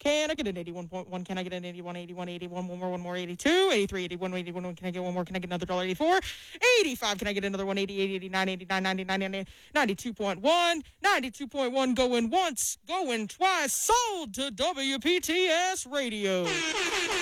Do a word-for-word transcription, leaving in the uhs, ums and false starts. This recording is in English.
Can I get an eighty-one point one? Can I get an eighty-one, eighty-one, eighty-one, one more, one more, eighty-two, eighty-three, eighty-one, eighty-one, can I get one more? Can I get another dollar eighty-four? eighty-five, can I get another one? eighty-eight, eighty-nine, eighty-nine, ninety-nine, ninety, ninety-two point one, ninety-two point one going once, going twice, sold to W P T S Radio.